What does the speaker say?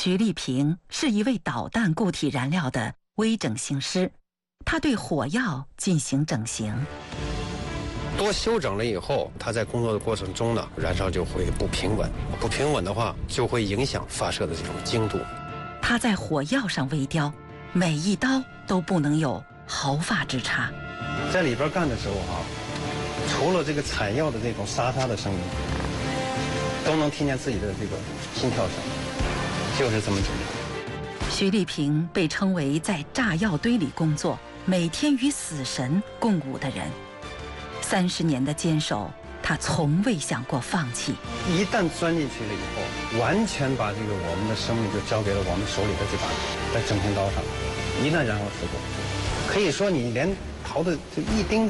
徐立平是一位导弹固体燃料的微整形师，他对火药进行整形。 多修整了以后，它在工作的过程中呢，燃烧就会不平稳，不平稳的话就会影响发射的这种精度。 他在火药上微雕，每一刀都不能有毫发之差。 在里边干的时候除了这个采药的这种沙沙的声音，都能听见自己的这个心跳声，就是这么准确。 徐立平被称为在炸药堆里工作，每天与死神共舞的人。30年的坚守，他从未想过放弃。 一旦钻进去了以后，完全把这个我们的生命就交给了我们手里的这把在整形刀上。一旦燃烧事故，可以说你连逃的就一丁